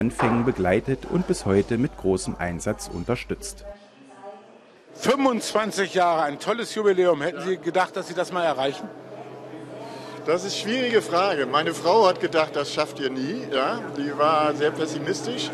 Anfängen begleitet und bis heute mit großem Einsatz unterstützt. 25 Jahre, ein tolles Jubiläum. Hätten Sie gedacht, dass Sie das mal erreichen? Das ist eine schwierige Frage. Meine Frau hat gedacht, das schafft ihr nie. Ja? Die war sehr pessimistisch.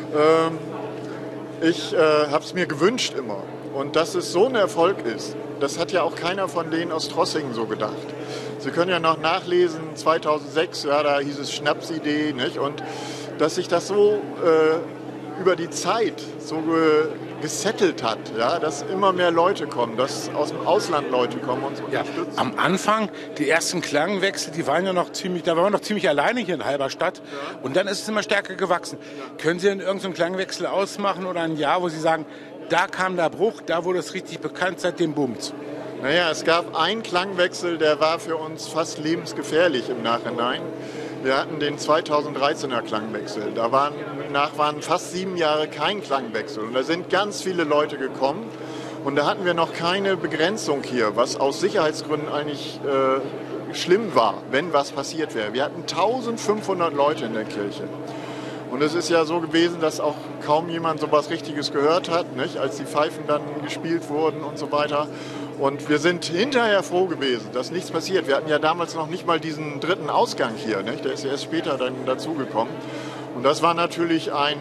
Ich habe es mir gewünscht immer. Und dass es so ein Erfolg ist, das hat ja auch keiner von denen aus Trossingen so gedacht. Sie können ja noch nachlesen, 2006, ja, da hieß es Schnapsidee, nicht? Und dass sich das so über die Zeit so gesettelt hat, ja, dass immer mehr Leute kommen, dass aus dem Ausland Leute kommen und uns unterstützen. Ja, am Anfang, die ersten Klangwechsel, da waren wir noch ziemlich alleine hier in Halberstadt. Ja. Und dann ist es immer stärker gewachsen. Ja. Können Sie denn irgendeinen Klangwechsel ausmachen oder ein Jahr, wo Sie sagen, da kam der Bruch, da wurde es richtig bekannt, seitdem boomt's? Naja, es gab einen Klangwechsel, der war für uns fast lebensgefährlich im Nachhinein. Wir hatten den 2013er Klangwechsel. Danach waren fast 7 Jahre kein Klangwechsel. Und da sind ganz viele Leute gekommen. Und da hatten wir noch keine Begrenzung hier, was aus Sicherheitsgründen eigentlich schlimm war, wenn was passiert wäre. Wir hatten 1500 Leute in der Kirche. Und es ist ja so gewesen, dass auch kaum jemand so was Richtiges gehört hat, nicht? Als die Pfeifen dann gespielt wurden und so weiter. Und wir sind hinterher froh gewesen, dass nichts passiert. Wir hatten ja damals noch nicht mal diesen dritten Ausgang hier, nicht? Der ist ja erst später dann dazugekommen. Und das war natürlich ein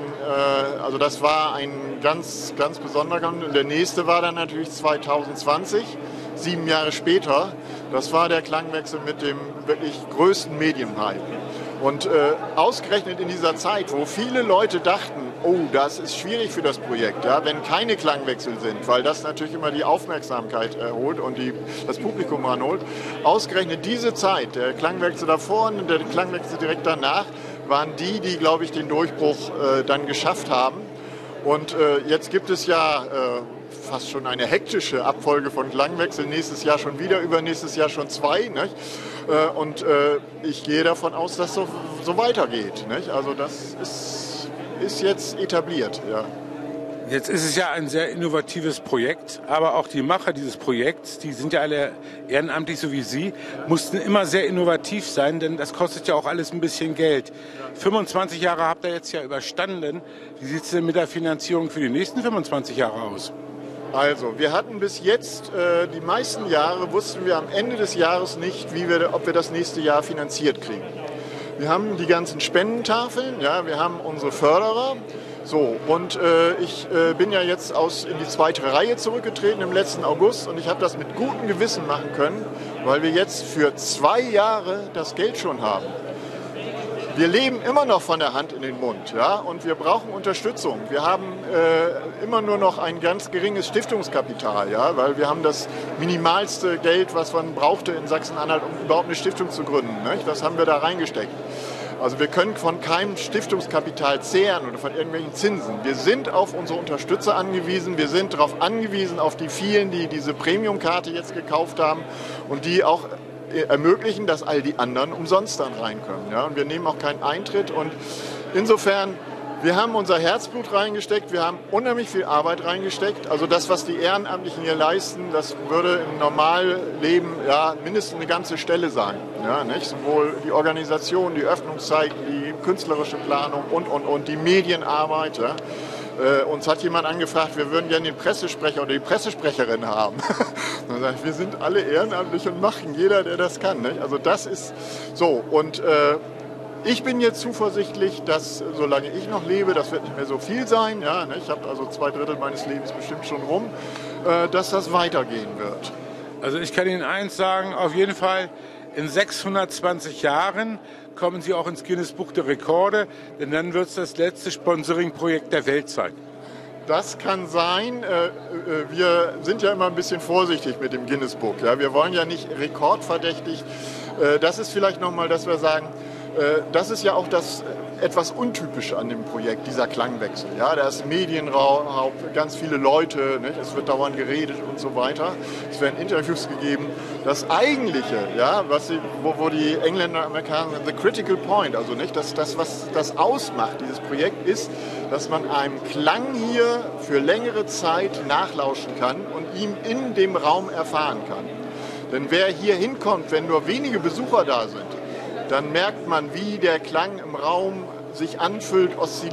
ganz, ganz besonderer Gang. Und der nächste war dann natürlich 2020, 7 Jahre später. Das war der Klangwechsel mit dem wirklich größten Medienhype. Und ausgerechnet in dieser Zeit, wo viele Leute dachten, oh, das ist schwierig für das Projekt, ja, wenn keine Klangwechsel sind, weil das natürlich immer die Aufmerksamkeit erholt und das Publikum ranholt. Ausgerechnet diese Zeit, der Klangwechsel davor und der Klangwechsel direkt danach, waren die, glaube ich, den Durchbruch dann geschafft haben. Und jetzt gibt es ja fast schon eine hektische Abfolge von Klangwechseln. Nächstes Jahr schon wieder, übernächstes Jahr schon 2. Nicht? Und ich gehe davon aus, dass so weitergeht. Nicht? Also das ist jetzt etabliert. Ja. Jetzt ist es ja ein sehr innovatives Projekt, aber auch die Macher dieses Projekts, die sind ja alle ehrenamtlich, so wie Sie, mussten immer sehr innovativ sein, denn das kostet ja auch alles ein bisschen Geld. 25 Jahre habt ihr jetzt ja überstanden. Wie sieht es denn mit der Finanzierung für die nächsten 25 Jahre aus? Also, wir hatten bis jetzt, die meisten Jahre wussten wir am Ende des Jahres nicht, ob wir das nächste Jahr finanziert kriegen. Wir haben die ganzen Spendentafeln, ja, wir haben unsere Förderer. So, und ich bin ja jetzt in die zweite Reihe zurückgetreten im letzten August und ich habe das mit gutem Gewissen machen können, weil wir jetzt für 2 Jahre das Geld schon haben. Wir leben immer noch von der Hand in den Mund, ja, und wir brauchen Unterstützung. Wir haben immer nur noch ein ganz geringes Stiftungskapital, ja, weil wir haben das minimalste Geld, was man brauchte in Sachsen-Anhalt, um überhaupt eine Stiftung zu gründen. Nicht? Das haben wir da reingesteckt. Also wir können von keinem Stiftungskapital zehren oder von irgendwelchen Zinsen. Wir sind auf unsere Unterstützer angewiesen. Wir sind darauf angewiesen, auf die vielen, die diese Premium-Karte jetzt gekauft haben und die auch ermöglichen, dass all die anderen umsonst dann rein können. Ja? Und wir nehmen auch keinen Eintritt. Und insofern, wir haben unser Herzblut reingesteckt, wir haben unheimlich viel Arbeit reingesteckt. Also das, was die Ehrenamtlichen hier leisten, das würde im Normalleben ja, mindestens eine ganze Stelle sein. Ja, nicht? Sowohl die Organisation, die Öffnungszeiten, die künstlerische Planung und die Medienarbeit. Ja? Uns hat jemand angefragt, wir würden gerne den Pressesprecher oder die Pressesprecherin haben. Dann sage ich, wir sind alle ehrenamtlich und machen jeder, der das kann. Nicht? Also das ist so. Und ich bin jetzt zuversichtlich, dass solange ich noch lebe, das wird nicht mehr so viel sein. Ja, ne? Ich habe also 2/3 meines Lebens bestimmt schon rum, dass das weitergehen wird. Also ich kann Ihnen eins sagen, auf jeden Fall in 620 Jahren kommen Sie auch ins Guinness-Buch der Rekorde, denn dann wird es das letzte Sponsoring-Projekt der Welt sein. Das kann sein. Wir sind ja immer ein bisschen vorsichtig mit dem Guinness-Buch. Ja? Wir wollen ja nicht rekordverdächtig. Das ist vielleicht nochmal, dass wir sagen, das ist ja auch das etwas Untypische an dem Projekt, dieser Klangwechsel. Ja, da ist Medienraum, ganz viele Leute, nicht? Es wird dauernd geredet und so weiter. Es werden Interviews gegeben. Das Eigentliche, ja, wo die Engländer und Amerikaner sagen, the critical point, also nicht, was das ausmacht, dieses Projekt, ist, dass man einem Klang hier für längere Zeit nachlauschen kann und ihn in dem Raum erfahren kann. Denn wer hier hinkommt, wenn nur wenige Besucher da sind, dann merkt man, wie der Klang im Raum sich anfüllt, oszilliert.